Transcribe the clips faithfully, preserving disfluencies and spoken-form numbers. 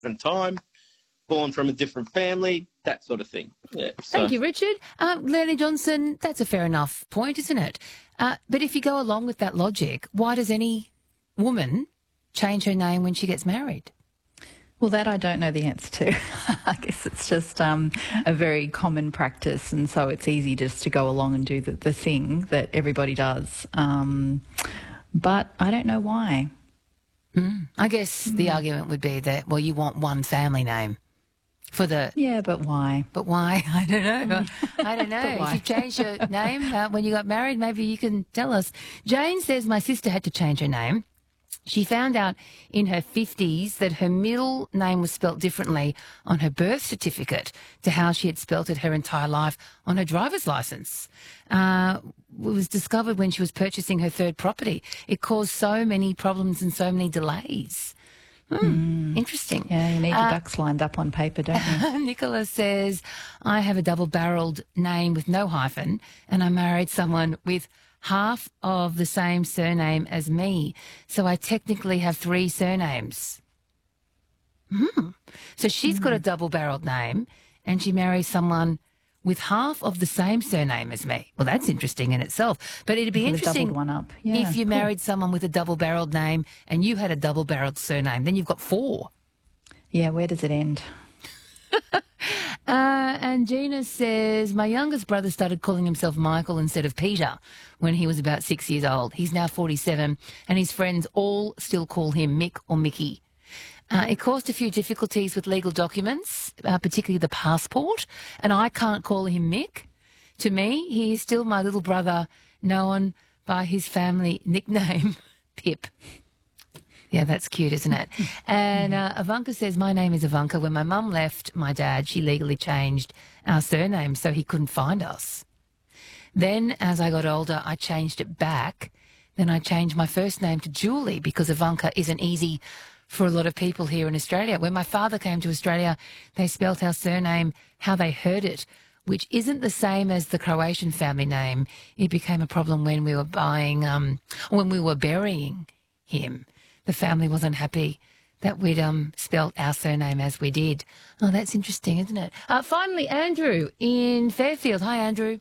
different time, born from a different family, that sort of thing. Yeah. So. Thank you, Richard. Um, Leonie Johnson, that's a fair enough point, isn't it? Uh, but if you go along with that logic, why does any woman change her name when she gets married? Well, that I don't know the answer to. I guess it's just um, a very common practice, and so it's easy just to go along and do the, the thing that everybody does. Um, but I don't know why. Mm. I guess mm. the argument would be that, well, you want one family name for the... Yeah, but why? But why? I don't know. I don't know. If you changed your name uh, when you got married, maybe you can tell us. Jane says my sister had to change her name. She found out in her fifties that her middle name was spelt differently on her birth certificate to how she had spelt it her entire life on her driver's licence. Uh, it was discovered when she was purchasing her third property. It caused so many problems and so many delays. Hmm, mm. Interesting. Yeah, you need your uh, ducks lined up on paper, don't you? Nicola says, I have a double-barrelled name with no hyphen, and I married someone with half of the same surname as me, so I technically have three surnames. Mm. So she's mm. got a double-barrelled name, and she marries someone with half of the same surname as me. Well, that's interesting in itself. But it'd be well, interesting one up. Yeah, if you cool. married someone with a double-barrelled name and you had a double-barrelled surname. Then you've got four. Yeah, where does it end? uh, and Gina says, my youngest brother started calling himself Michael instead of Peter when he was about six years old. He's now forty-seven, and his friends all still call him Mick or Mickey. Uh, it caused a few difficulties with legal documents, uh, particularly the passport, and I can't call him Mick. To me, he is still my little brother, known by his family nickname, Pip. Yeah, that's cute, isn't it? And uh, Ivanka says, my name is Ivanka. When my mum left my dad, she legally changed our surname so he couldn't find us. Then, as I got older, I changed it back. Then I changed my first name to Julie because Ivanka isn't easy for a lot of people here in Australia. When my father came to Australia, they spelt our surname how they heard it, which isn't the same as the Croatian family name. It became a problem when we were buying, um, when we were burying him. The family wasn't happy that we'd um, spelt our surname as we did. Oh, that's interesting, isn't it? Uh, finally, Andrew in Fairfield. Hi, Andrew.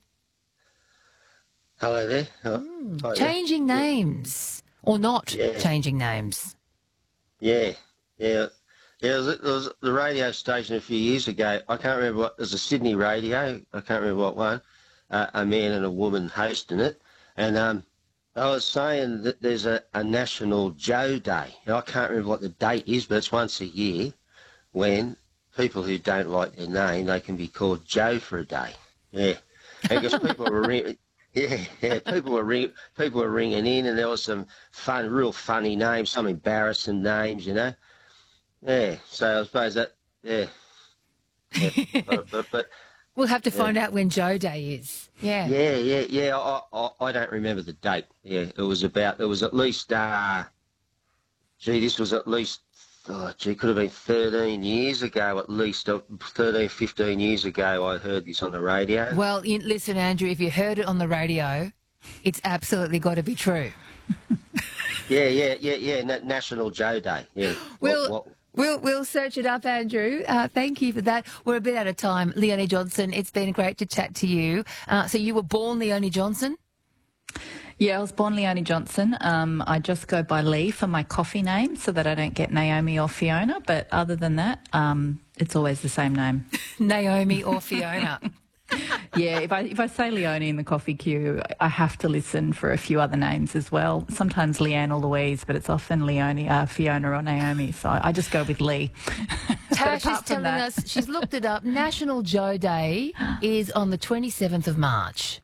Hello there. Mm. Hi changing there. names or not yeah. changing names? Yeah, yeah. Yeah, there was, there was the radio station a few years ago. I can't remember what, there's a Sydney radio, I can't remember what one, uh, a man and a woman hosting it. And um, I was saying that there's a, a National Joe Day. And I can't remember what the date is, but it's once a year when people who don't like their name, they can be called Joe for a day. Yeah. Because people were ringing, yeah, yeah, people were ring, people were ringing in, and there was some fun, real funny names, some embarrassing names, you know. Yeah, so I suppose that, yeah. yeah but, but, but we'll have to find yeah. out when Joe Day is. Yeah. Yeah, yeah, yeah. I, I, I don't remember the date. Yeah, it was about, it was at least, uh, gee, this was at least, oh, gee, could have been thirteen years ago, at least, uh, thirteen, fifteen years ago I heard this on the radio. Well, you, listen, Andrew, if you heard it on the radio, it's absolutely got to be true. yeah, yeah, yeah, yeah, Na- National Joe Day, yeah. Well, what, what, We'll we'll search it up, Andrew. Uh, thank you for that. We're a bit out of time. Leonie Johnson, it's been great to chat to you. Uh, so you were born Leonie Johnson? Yeah, I was born Leonie Johnson. Um, I just go by Lee for my coffee name so that I don't get Naomi or Fiona. But other than that, um, it's always the same name. Naomi or Fiona. Yeah, if I if I say Leonie in the coffee queue, I have to listen for a few other names as well. Sometimes Leanne or Louise, but it's often Leonie, uh, Fiona or Naomi. So I just go with Lee. Tash is telling that... us, she's looked it up, National Joe Day is on the twenty-seventh of March.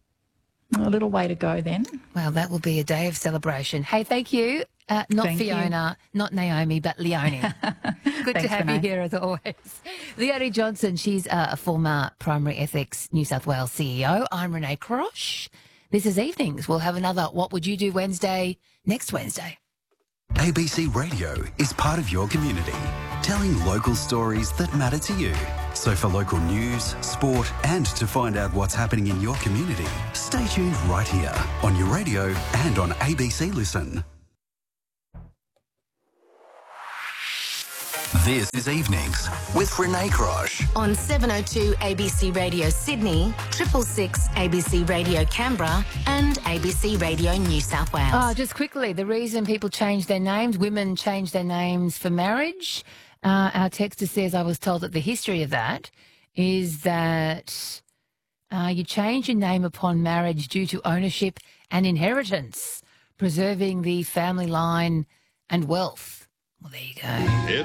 A little way to go then. Well, that will be a day of celebration. Hey, thank you. Uh, not Thank Fiona, you. not Naomi, but Leonie. Good Thanks, to have Renee. you here as always. Leonie Johnson, she's uh, a former Primary Ethics New South Wales C E O. I'm Renee Crosh. This is Evenings. We'll have another What Would You Do Wednesday next Wednesday. A B C Radio is part of your community, telling local stories that matter to you. So for local news, sport and to find out what's happening in your community, stay tuned right here on your radio and on A B C Listen. This is Evenings with Renee Crosh. On seven oh two A B C Radio Sydney, triple six A B C Radio Canberra and A B C Radio New South Wales. Oh, just quickly, the reason people change their names, women change their names for marriage. Uh, our texter says, I was told that the history of that is that uh, you change your name upon marriage due to ownership and inheritance, preserving the family line and wealth. Well, there you go.